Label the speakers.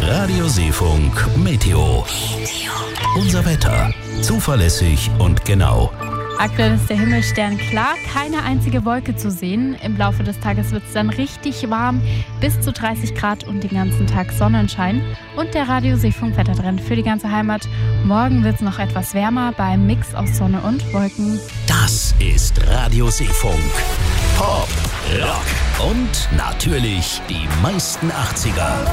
Speaker 1: Radio Seefunk Meteo. Unser Wetter. Zuverlässig und genau.
Speaker 2: Aktuell ist der Himmel sternklar, keine einzige Wolke zu sehen. Im Laufe des Tages wird es dann richtig warm, bis zu 30 Grad und den ganzen Tag Sonnenschein. Und der Radio Seefunk Wettertrend für die ganze Heimat. Morgen wird es noch etwas wärmer beim Mix aus Sonne und Wolken.
Speaker 1: Das ist Radio Seefunk. Pop, Rock und natürlich die meisten 80er.